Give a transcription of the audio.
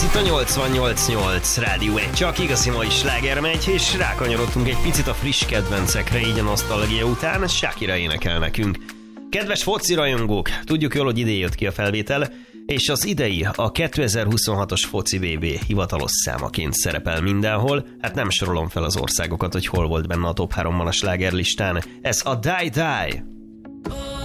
Ez itt a 88.8 Rádió 1, csak igazi mai sláger megy, és rákanyarodtunk egy picit a friss kedvencekre, így a nosztalgia után. Shakira énekel nekünk. Kedves foci rajongók, tudjuk jól, hogy idén jött ki a felvétel, és az idei, a 2026-os foci VB hivatalos számaként szerepel mindenhol. Hát nem sorolom fel az országokat, hogy hol volt benne a top 3-ban a slágerlistán. Ez a Die Die!